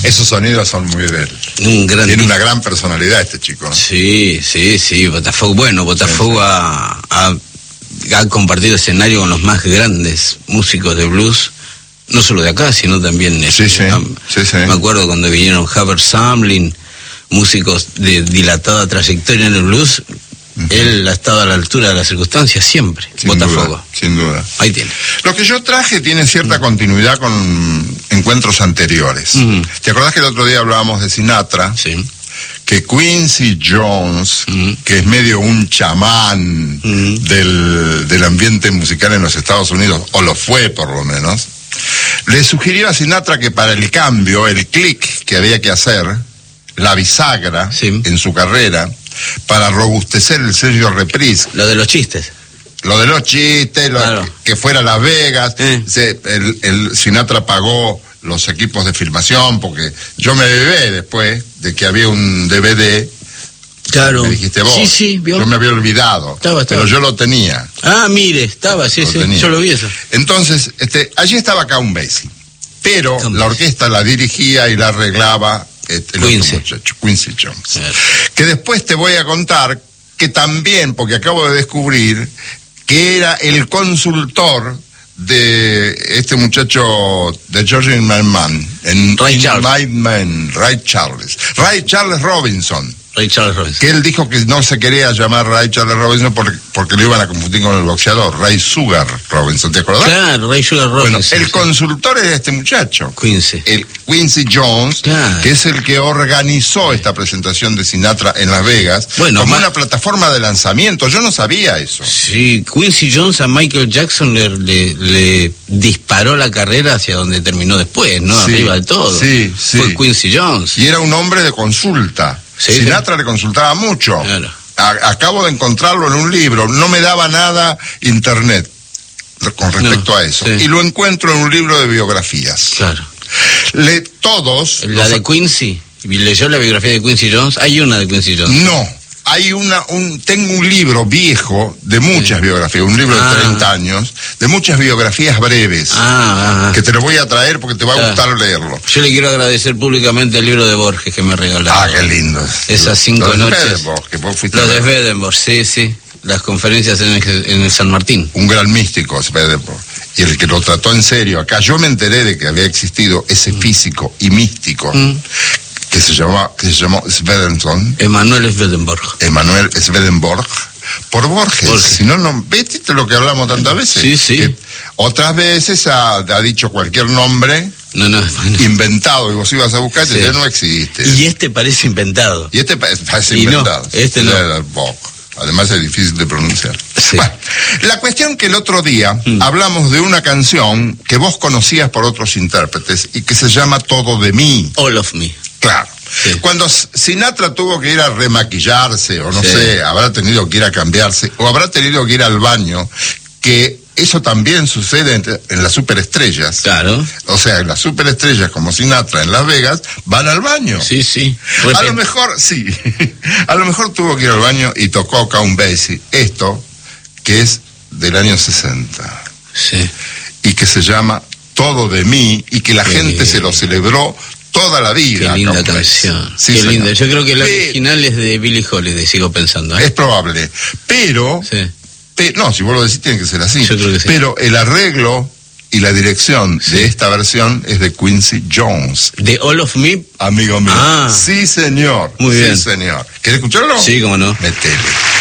Esos sonidos son muy de él. Tiene una gran personalidad este chico, ¿no? Sí. Botafogo, bueno, Botafogo ha compartido escenario con los más grandes músicos de blues, no solo de acá, sino también... Sí. Me acuerdo cuando vinieron Hubbard Samlin, músicos de dilatada trayectoria en el blues. Él ha estado a la altura de las circunstancias siempre. Botafogo. Sin duda. Ahí tiene. Lo que yo traje tiene cierta continuidad con encuentros anteriores. ¿Te acordás que el otro día hablábamos de Sinatra? Sí. Que Quincy Jones, que es medio un chamán del ambiente musical en los Estados Unidos, o lo fue por lo menos, le sugirió a Sinatra que para el cambio, el clic que había que hacer, la bisagra en su carrera, para robustecer el sello Reprise. Lo de los chistes. Claro. Que fuera Las Vegas. El Sinatra pagó los equipos de filmación, porque yo me bebé después de que había un DVD. Claro. Me dijiste vos. Sí, ¿vio? Yo me había olvidado. Estaba. Pero yo lo tenía. Ah, mire, estaba, sí. Yo lo vi eso. Entonces, allí estaba Count Basie. Pero la orquesta la dirigía y la arreglaba el otro muchacho, Quincy Jones. Claro. Que después te voy a contar que también, porque acabo de descubrir que era el consultor de este muchacho de George Mann en Ray Charles Robinson. Ray Charles Robinson. Que él dijo que no se quería llamar Ray Charles Robinson porque lo iban a confundir con el boxeador, Ray Sugar Robinson, ¿te acordás? Claro, Ray Sugar Robinson. Bueno, el consultor es este muchacho. El Quincy Jones, claro, que es el que organizó esta presentación de Sinatra en Las Vegas, como una plataforma de lanzamiento. Yo no sabía eso. Sí, Quincy Jones a Michael Jackson le disparó la carrera hacia donde terminó después, ¿no? Sí, arriba de todo. Sí. Fue Quincy Jones. Y era un hombre de consulta. Sinatra le consultaba mucho. Claro. Acabo de encontrarlo en un libro. No me daba nada internet con respecto a eso. Y lo encuentro en un libro de biografías. Claro. La de Quincy. ¿Leyó la biografía de Quincy Jones? Hay una de Quincy Jones. No. Tengo un libro viejo de muchas biografías, un libro de 30 años, de muchas biografías breves, que te lo voy a traer porque te va a gustar leerlo. Yo le quiero agradecer públicamente el libro de Borges que me regalaron. Qué lindo. Esas 5 noches. Los de Swedenborg, sí. Las conferencias en el San Martín. Un gran místico, Swedenborg. Y el que lo trató en serio. Acá yo me enteré de que había existido ese físico y místico que se llamó Swedenborg. Emanuel Swedenborg, por Borges. Si no, ¿viste lo que hablamos tantas veces? Sí. Que otras veces ha dicho cualquier nombre inventado, y vos ibas a buscar y ya no existe. Y parece inventado. Parece inventado. No, Además es difícil de pronunciar. Bueno, la cuestión que el otro día hablamos de una canción que vos conocías por otros intérpretes y que se llama Todo de mí. All of Me. Claro. Sí. Cuando Sinatra tuvo que ir a remaquillarse, o no sé, habrá tenido que ir a cambiarse, o habrá tenido que ir al baño, que eso también sucede en las superestrellas. Claro. O sea, en las superestrellas como Sinatra en Las Vegas, van al baño. Sí. A lo mejor tuvo que ir al baño y tocó Count Basie. Esto, que es del año 60. Sí. Y que se llama Todo de mí, y que la gente se lo celebró toda la vida. Qué linda canción. Sí, qué linda. Yo creo que la original es de Billie Holiday, sigo pensando. Es probable. Pero, no, si vos lo decís tiene que ser así. Yo creo que sí. Pero el arreglo y la dirección de esta versión es de Quincy Jones. ¿De All of Me? Amigo mío. Sí, señor. Muy bien. Sí, señor. ¿Querés escucharlo? Sí, cómo no. Metele.